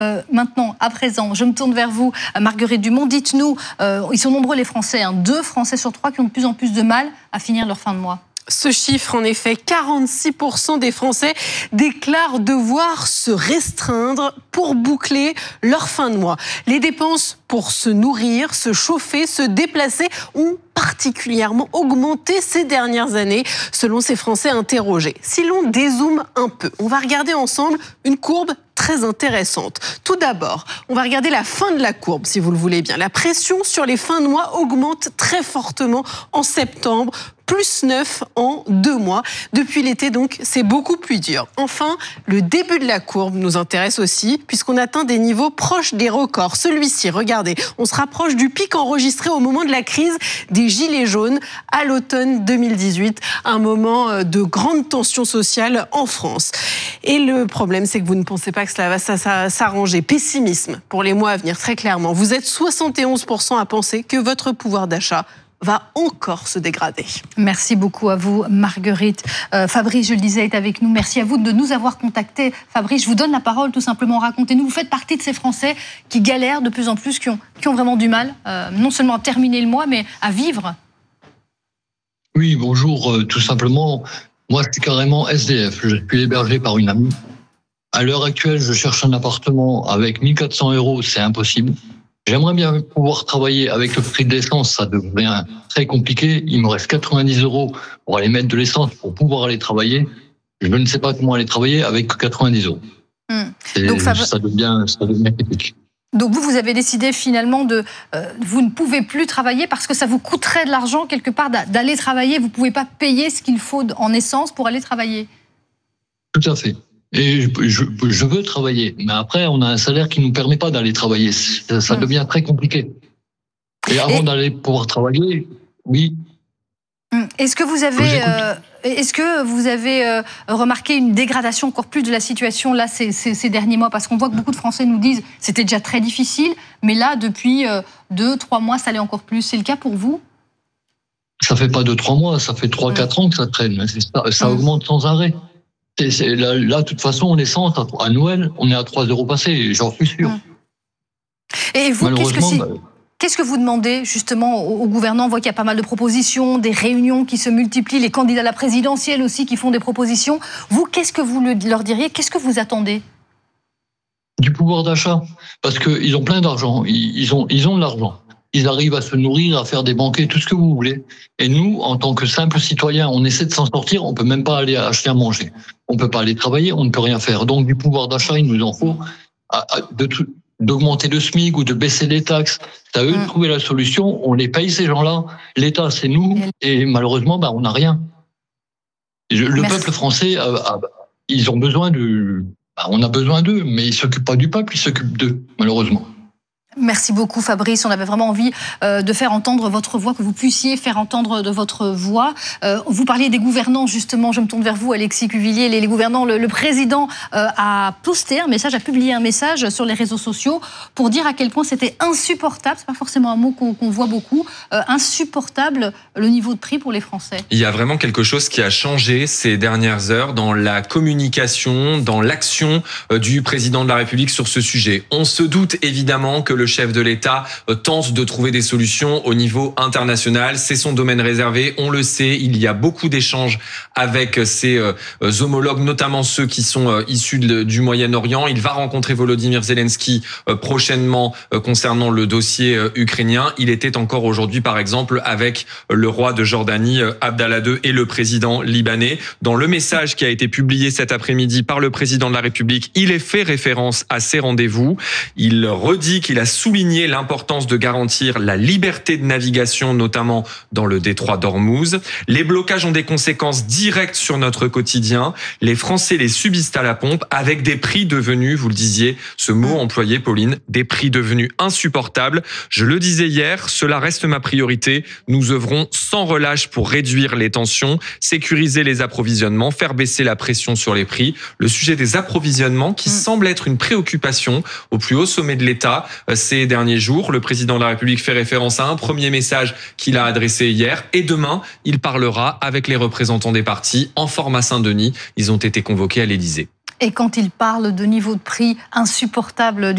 Maintenant, à présent, je me tourne vers vous, Marguerite Dumont. Dites-nous, ils sont nombreux les Français, 2 Français sur 3 qui ont de plus en plus de mal à finir leur fin de mois. Ce chiffre, en effet, 46% des Français déclarent devoir se restreindre pour boucler leur fin de mois. Les dépenses pour se nourrir, se chauffer, se déplacer ont particulièrement augmenté ces dernières années, selon ces Français interrogés. Si l'on dézoome un peu, on va regarder ensemble une courbe très intéressante. Tout d'abord, on va regarder la fin de la courbe, si vous le voulez bien. La pression sur les fins de mois augmente très fortement en septembre, plus 9 en 2 mois. Depuis l'été, donc, c'est beaucoup plus dur. Enfin, le début de la courbe nous intéresse aussi, puisqu'on atteint des niveaux proches des records. Celui-ci, regardez, on se rapproche du pic enregistré au moment de la crise des Gilets jaunes à l'automne 2018, un moment de grande tension sociale en France. Et le problème, c'est que vous ne pensez pas que cela va s'arranger. Pessimisme pour les mois à venir, très clairement. Vous êtes 71% à penser que votre pouvoir d'achat va encore se dégrader. Merci beaucoup à vous, Marguerite. Fabrice, je le disais, est avec nous. Merci à vous de nous avoir contactés. Fabrice, je vous donne la parole, tout simplement. Racontez-nous, vous faites partie de ces Français qui galèrent de plus en plus, qui ont vraiment du mal, non seulement à terminer le mois, mais à vivre. Oui, bonjour. Tout simplement, moi, je suis carrément SDF. Je suis hébergé par une amie. À l'heure actuelle, je cherche un appartement avec 1 400 €. C'est impossible. J'aimerais bien pouvoir travailler avec le prix de l'essence, ça devient très compliqué. Il me reste 90 € pour aller mettre de l'essence, pour pouvoir aller travailler. Je ne sais pas comment aller travailler avec 90 €. Donc ça devient critique. Donc vous avez décidé finalement vous ne pouvez plus travailler parce que ça vous coûterait de l'argent quelque part d'aller travailler. Vous ne pouvez pas payer ce qu'il faut en essence pour aller travailler. Tout à fait. Et je veux travailler, mais après, on a un salaire qui ne nous permet pas d'aller travailler. Ça devient très compliqué. Et avant d'aller pouvoir travailler, oui. Est-ce que vous avez remarqué une dégradation encore plus de la situation là ces derniers mois? Parce qu'on voit que beaucoup de Français nous disent c'était déjà très difficile, mais là, depuis 2-3 mois, ça allait encore plus. C'est le cas pour vous? Ça fait pas 2-3 mois, ça fait 3-4 ans que ça traîne. Ça augmente sans arrêt. Là, de toute façon, on est à Noël, on est à 3 € passés, j'en suis sûr. Et vous, qu'est-ce que vous demandez justement aux gouvernants? On voit qu'il y a pas mal de propositions, des réunions qui se multiplient, les candidats à la présidentielle aussi qui font des propositions. Vous, qu'est-ce que vous leur diriez? Qu'est-ce que vous attendez? Du pouvoir d'achat, parce qu'ils ont plein d'argent, ils ont de l'argent. Ils arrivent à se nourrir, à faire des banquets, tout ce que vous voulez. Et nous, en tant que simples citoyens, on essaie de s'en sortir, on peut même pas aller acheter à manger. On peut pas aller travailler, on ne peut rien faire. Donc, du pouvoir d'achat, il nous en faut d'augmenter le SMIC ou de baisser les taxes. C'est à eux de trouver la solution. On les paye, ces gens-là. L'État, c'est nous. Et malheureusement, on n'a rien. Le peuple français, ils ont besoin on a besoin d'eux, mais ils s'occupent pas du peuple, ils s'occupent d'eux, malheureusement. Merci beaucoup Fabrice, on avait vraiment envie de faire entendre votre voix, que vous puissiez faire entendre de votre voix. Vous parliez des gouvernants justement, je me tourne vers vous Alexis Cuvillier, les gouvernants, le président a posté un message, a publié un message sur les réseaux sociaux pour dire à quel point c'était insupportable, c'est pas forcément un mot qu'on voit beaucoup, insupportable le niveau de prix pour les Français. Il y a vraiment quelque chose qui a changé ces dernières heures dans la communication, dans l'action du président de la République sur ce sujet. On se doute évidemment que le chef de l'État tente de trouver des solutions au niveau international. C'est son domaine réservé, on le sait. Il y a beaucoup d'échanges avec ses homologues, notamment ceux qui sont issus du Moyen-Orient. Il va rencontrer Volodymyr Zelensky prochainement concernant le dossier ukrainien. Il était encore aujourd'hui, par exemple, avec le roi de Jordanie, Abdallah II, et le président libanais. Dans le message qui a été publié cet après-midi par le président de la République, il est fait référence à ces rendez-vous. Il redit qu'il a souligné l'importance de garantir la liberté de navigation, notamment dans le détroit d'Ormuz. Les blocages ont des conséquences directes sur notre quotidien. Les Français les subissent à la pompe avec des prix devenus, vous le disiez, ce mot employé, Pauline, des prix devenus insupportables. Je le disais hier, cela reste ma priorité. Nous œuvrons sans relâche pour réduire les tensions, sécuriser les approvisionnements, faire baisser la pression sur les prix. Le sujet des approvisionnements qui semble être une préoccupation au plus haut sommet de l'État ces derniers jours. Le président de la République fait référence à un premier message qu'il a adressé hier. Et demain, il parlera avec les représentants des partis en format Saint-Denis. Ils ont été convoqués à l'Élysée. Et quand il parle de niveau de prix insupportable